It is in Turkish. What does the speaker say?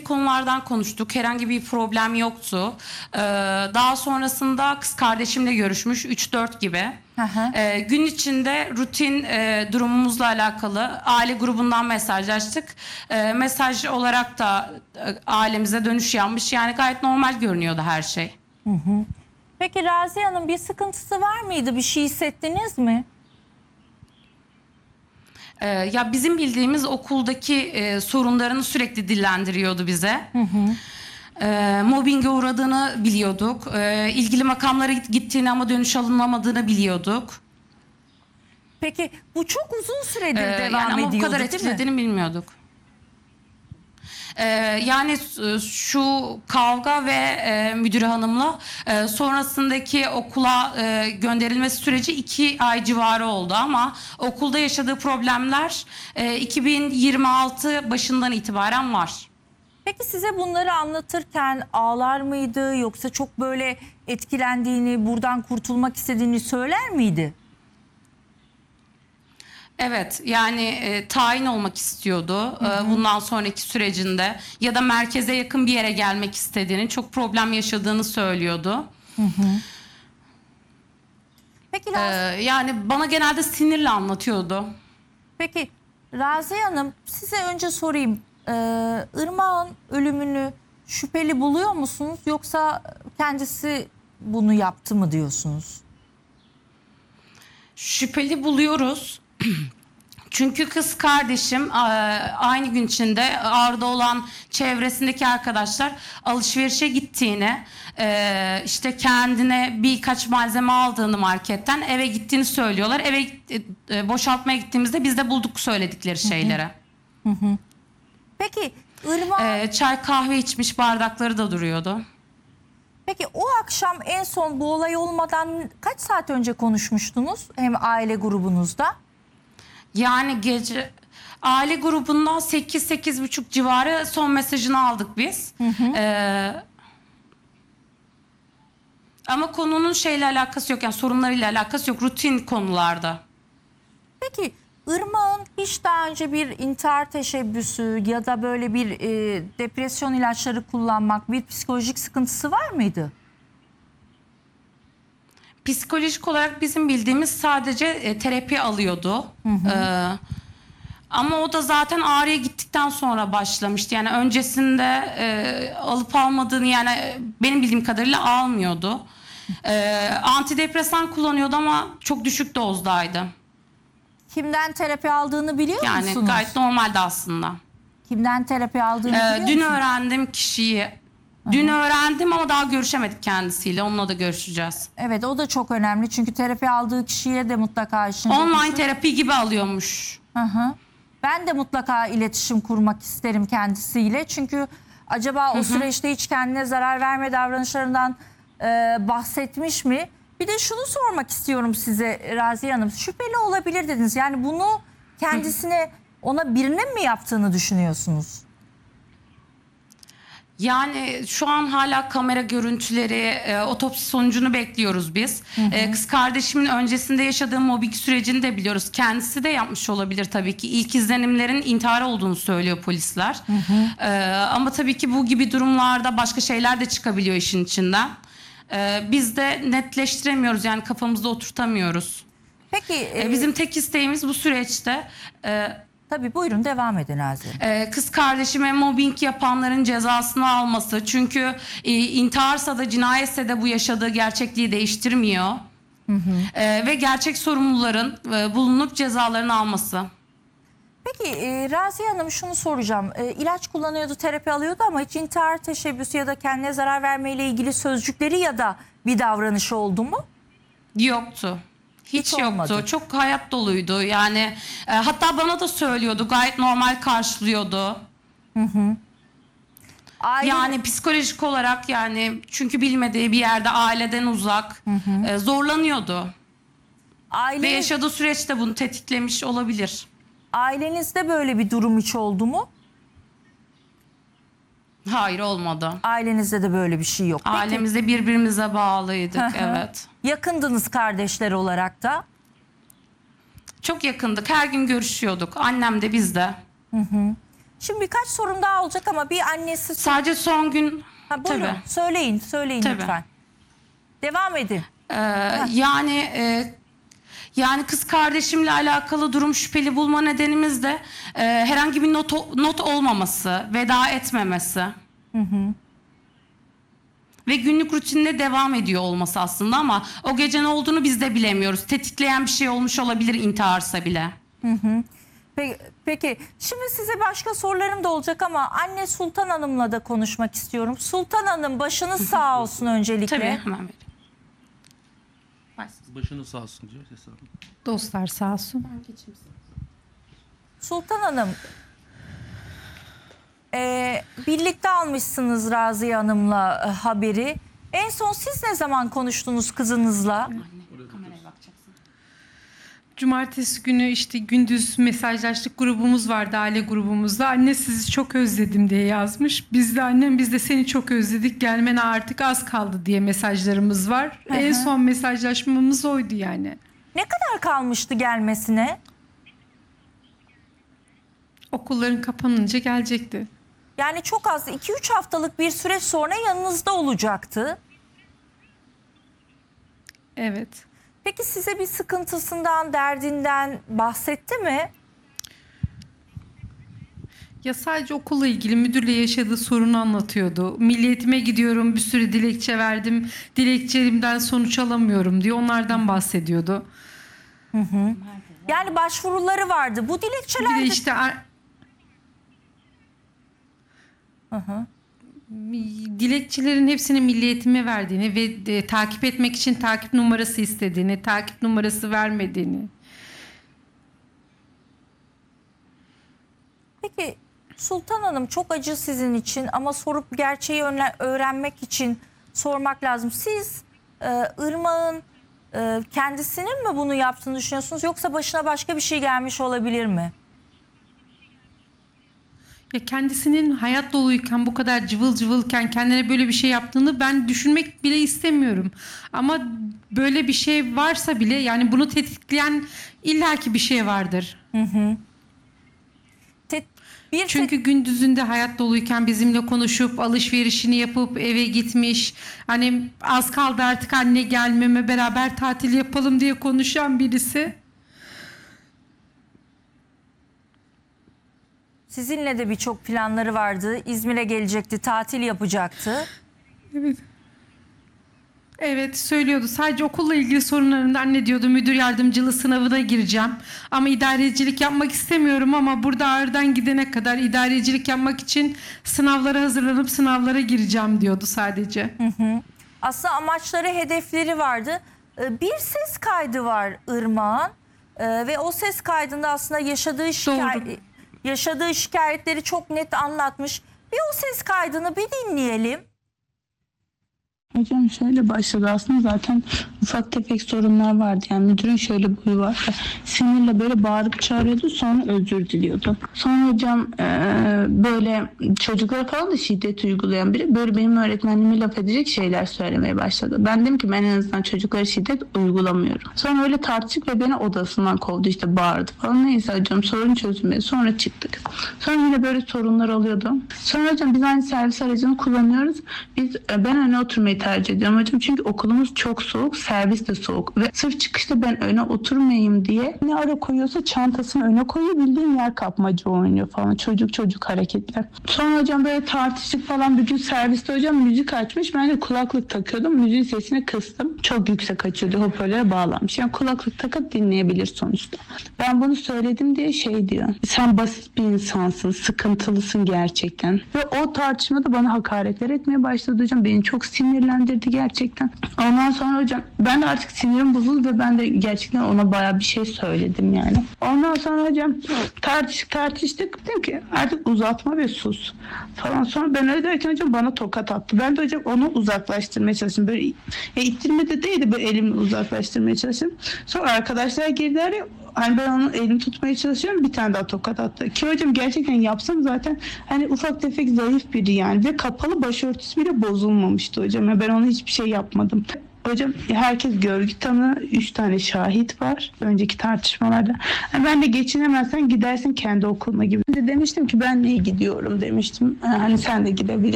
konulardan konuştuk. Herhangi bir problem yoktu. Daha sonrasında kız kardeşimle görüşmüş 3-4 gibi. Gün içinde rutin durumumuzla alakalı aile grubundan mesajlaştık. Mesaj olarak da ailemize dönüş yapmış. Yani gayet normal görünüyordu her şey. Peki Raziye Hanım, bir sıkıntısı var mıydı? Bir şey hissettiniz mi? Ya bizim bildiğimiz okuldaki sorunlarını sürekli dillendiriyordu bize. Mobbinge uğradığını biliyorduk. İlgili makamlara gittiğini ama dönüş alınamadığını biliyorduk. Peki bu çok uzun süredir Yani devam ama bu ediyordu kadar değil mi? etkilediğini bilmiyorduk. Yani şu kavga ve müdür hanımla sonrasındaki okula gönderilmesi süreci 2 ay civarı oldu ama okulda yaşadığı problemler 2026 başından itibaren var. Peki size bunları anlatırken ağlar mıydı, yoksa çok böyle etkilendiğini, buradan kurtulmak istediğini söyler miydi? Evet, yani tayin olmak istiyordu bundan sonraki sürecinde ya da merkeze yakın bir yere gelmek istediğini, çok problem yaşadığını söylüyordu. Peki, Yani bana genelde sinirle anlatıyordu. Peki Raziye Hanım, size önce sorayım. Irmak'ın ölümünü şüpheli buluyor musunuz, yoksa kendisi bunu yaptı mı diyorsunuz? Şüpheli buluyoruz. Çünkü kız kardeşim aynı gün içinde Ağrı'da olan çevresindeki arkadaşlar alışverişe gittiğini, işte kendine birkaç malzeme aldığını marketten eve gittiğini söylüyorlar. Eve boşaltmaya gittiğimizde biz de bulduk söyledikleri şeyleri. Peki Irmak, Çay kahve içmiş bardakları da duruyordu. peki o akşam en son bu olay olmadan kaç saat önce konuşmuştunuz hem aile grubunuzda? Yani gece aile grubundan 8-8.30 civarı son mesajını aldık biz. Ama konunun şeyle alakası yok, yani sorunlarıyla alakası yok, rutin konularda. Peki Irmak'ın hiç daha önce bir intihar teşebbüsü ya da böyle bir depresyon ilaçları kullanmak, bir psikolojik sıkıntısı var mıydı? Psikolojik olarak bizim bildiğimiz sadece terapi alıyordu. Ama o da zaten Ağrı'ya gittikten sonra başlamıştı. Yani öncesinde alıp almadığını, yani benim bildiğim kadarıyla almıyordu. Antidepresan kullanıyordu ama çok düşük dozdaydı. Kimden terapi aldığını biliyor Yani musunuz? gayet normaldi aslında. Kimden terapi aldığını biliyor Dün musunuz? öğrendim kişiyi. Dün öğrendim ama daha görüşemedik kendisiyle. Onunla da görüşeceğiz. Evet, o da çok önemli çünkü terapi aldığı kişiye de mutlaka işin Online terapi gibi alıyormuş. Ben de mutlaka iletişim kurmak isterim kendisiyle. Çünkü acaba o süreçte hiç kendine zarar verme davranışlarından bahsetmiş mi? Bir de şunu sormak istiyorum size Raziye Hanım. Şüpheli olabilir dediniz. Yani bunu kendisine, ona birinin mi yaptığını düşünüyorsunuz? Yani şu an hala kamera görüntüleri, otopsi sonucunu bekliyoruz biz. Kız kardeşimin öncesinde yaşadığı mobbing sürecini de biliyoruz. Kendisi de yapmış olabilir tabii ki. İlk izlenimlerin intihar olduğunu söylüyor polisler. Ama tabii ki bu gibi durumlarda başka şeyler de çıkabiliyor işin içinden. Biz de netleştiremiyoruz, yani kafamızda oturtamıyoruz. Peki Bizim tek isteğimiz bu süreçte... tabii, buyurun devam edin Raziye Hanım. Kız kardeşime mobbing yapanların cezasını alması. Çünkü intiharsa da cinayetse de bu yaşadığı gerçekliği değiştirmiyor. Ve gerçek sorumluların bulunup cezalarını alması. Peki Raziye Hanım, şunu soracağım. İlaç kullanıyordu, terapi alıyordu ama hiç intihar teşebbüsü ya da kendine zarar vermeyle ilgili sözcükleri ya da bir davranışı oldu mu? Yoktu. Hiç olmadı. yoktu. Çok hayat doluydu. Yani hatta bana da söylüyordu. Gayet normal karşılıyordu. Yani psikolojik olarak, yani çünkü bilmediği bir yerde, aileden uzak, zorlanıyordu. Ve yaşadığı süreçte bunu tetiklemiş olabilir. Ailenizde böyle bir durum hiç oldu mu? Hayır, olmadı. Ailenizde de böyle bir şey yok. Peki, Ailemizde birbirimize bağlıydık, evet. yakındınız kardeşler olarak da. Çok yakındık, her gün görüşüyorduk. Annem de biz de. Şimdi birkaç sorum daha olacak ama bir annesi... Sadece son gün Ha, buyurun, tabii. söyleyin Tabii. lütfen. Devam edin. Yani kız kardeşimle alakalı durum şüpheli bulma nedenimiz de herhangi bir not olmaması, veda etmemesi. Ve günlük rutinine devam ediyor olması aslında, ama o gece ne olduğunu biz de bilemiyoruz. Tetikleyen bir şey olmuş olabilir, intiharsa bile. Peki şimdi size başka sorularım da olacak ama anne Sultan Hanım'la da konuşmak istiyorum. Sultan Hanım, başınız sağ olsun öncelikle. Tabii, hemen vereyim. Başınız sağ olsun diyor Esra Hanım. Dostlar sağ olsun. Sultan Hanım, birlikte almışsınız Raziye Hanım'la haberi. En son siz ne zaman konuştunuz kızınızla? Kameraya bakacaksın. Cumartesi günü işte gündüz mesajlaştık, grubumuz vardı, aile grubumuzda. Anne sizi çok özledim diye yazmış. Biz de seni çok özledik, gelmene artık az kaldı diye mesajlarımız var. En son mesajlaşmamız oydu yani. Ne kadar kalmıştı gelmesine? Okulların kapanınca gelecekti. Yani çok az, 2-3 haftalık bir süreç sonra yanınızda olacaktı. Evet. Peki size bir sıkıntısından, derdinden bahsetti mi? Ya sadece okulla ilgili müdürle yaşadığı sorunu anlatıyordu. Milli Eğitim'e gidiyorum, bir sürü dilekçe verdim. Dilekçelerimden sonuç alamıyorum diye onlardan bahsediyordu. Yani başvuruları vardı. Bu Bir dilekçelerde... de işte dilekçelerin hepsini Milli Eğitim'e verdiğini ve takip etmek için takip numarası istediğini, takip numarası vermediğini. Peki Sultan Hanım, çok acı sizin için ama sorup gerçeği öğrenmek için sormak lazım. Siz Irmak'ın kendisinin mi bunu yaptığını düşünüyorsunuz, yoksa başına başka bir şey gelmiş olabilir mi? Ya kendisinin hayat doluyken, bu kadar cıvıl cıvılken kendine böyle bir şey yaptığını ben düşünmek bile istemiyorum. Ama böyle bir şey varsa bile, yani bunu tetikleyen illaki bir şey vardır. Çünkü gündüzünde hayat doluyken bizimle konuşup alışverişini yapıp eve gitmiş. Hani az kaldı artık anne gelmeme, beraber tatil yapalım diye konuşan birisi. Sizinle de birçok planları vardı. İzmir'e gelecekti, tatil yapacaktı. Evet, söylüyordu. Sadece okulla ilgili sorunlarında anne diyordu, müdür yardımcılığı sınavına gireceğim. Ama idarecilik yapmak istemiyorum, ama burada Ağrı'dan gidene kadar idarecilik yapmak için sınavlara hazırlanıp sınavlara gireceğim diyordu sadece. Aslında amaçları, hedefleri vardı. Bir ses kaydı var Irmak'ın ve o ses kaydında aslında yaşadığı şikayetleri çok net anlatmış. Bir o ses kaydını bir dinleyelim. Hocam şöyle başladı aslında, zaten ufak tefek sorunlar vardı. Yani müdürün şöyle bir huyu var. Sinirle böyle bağırıp çağırıyordu, sonra özür diliyordu. Sonra hocam böyle çocuklara falan da şiddet uygulayan biri böyle benim öğretmenime laf edecek şeyler söylemeye başladı. Ben dedim ki ben en azından çocuklara şiddet uygulamıyorum. Sonra öyle tartıştık ve beni odasından kovdu, işte bağırdı falan. Neyse hocam, sorun çözülmedi. Sonra çıktık. Sonra yine böyle sorunlar oluyordu. Sonra hocam biz aynı servis aracını kullanıyoruz. Ben öne oturmayı tercih ediyorum hocam. Çünkü okulumuz çok soğuk, servis de soğuk. Ve sırf çıkışta ben öne oturmayayım diye ne ara koyuyorsa çantasını öne koyuyor, bildiğin yer kapmaca oynuyor falan. Çocuk hareketler. Sonra hocam böyle tartıştık falan. Bir gün serviste hocam müzik açmış. Ben de kulaklık takıyordum. Müziğin sesini kıstım. Çok yüksek açıyordu. Hoparlöre bağlanmış. Yani kulaklık takıp dinleyebilir sonuçta. Ben bunu söyledim diye şey diyor. Sen basit bir insansın. Sıkıntılısın gerçekten. Ve o tartışmada bana hakaretler etmeye başladı hocam. Beni çok sinirlendirdi gerçekten. Ondan sonra hocam ben de artık sinirim bozuldu ve ben de gerçekten ona bayağı bir şey söyledim yani. Ondan sonra hocam tartıştık. Dedim ki artık uzatma ve sus falan. Sonra ben öyle derken hocam bana tokat attı. Ben de hocam onu uzaklaştırmaya çalıştım. Böyle ittirme de değildi, böyle elimi uzaklaştırmaya çalıştım. Sonra arkadaşlar girdiler ya, hani ben onun elini tutmaya çalışıyorum, bir tane daha tokat attı. Ki hocam gerçekten yapsam zaten hani ufak tefek zayıf biri yani ve kapalı başörtüsü bile bozulmamıştı hocam. Yani ben ona hiçbir şey yapmadım. Hocam herkes görgü tanığı, 3 tane şahit var önceki tartışmalarda. Yani ben de geçinemezsen gidersin kendi okuluna gibi. De demiştim ki ben niye gidiyorum demiştim. Hani sen de gidebilirsin.